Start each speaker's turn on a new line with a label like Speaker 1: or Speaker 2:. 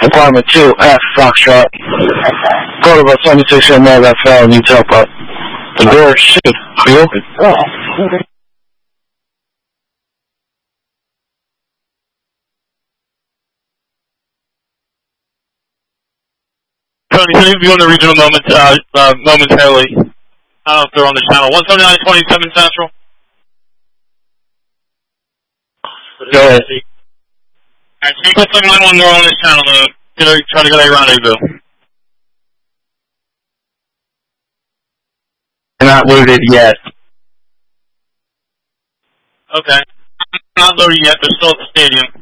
Speaker 1: Requirement 2F, Foxtrot. Code about 76 Mega FL, needs help up. The door should be open.
Speaker 2: Tony, can you be on the regional momentarily? I don't know if they're on the channel. 179.27 Central.
Speaker 1: Go ahead.
Speaker 2: Alright, speak with someone when they're on this channel to try to get a rendezvous.
Speaker 1: Not loaded yet.
Speaker 2: Okay. Not loaded yet, they're still at the stadium.